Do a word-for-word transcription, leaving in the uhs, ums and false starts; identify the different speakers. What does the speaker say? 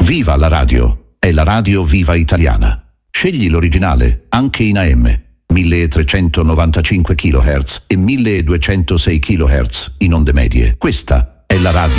Speaker 1: Viva la radio! È la radio viva italiana. Scegli l'originale, anche in A M, milletrecentonovantacinque chilohertz e milleduecentosei chilohertz in onde medie. Questa è la radio.